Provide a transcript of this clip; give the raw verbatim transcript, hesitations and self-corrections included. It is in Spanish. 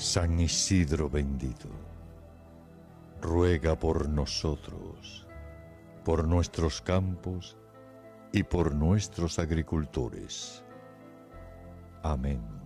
San Isidro bendito, ruega por nosotros, por nuestros campos y por nuestros agricultores. Amén.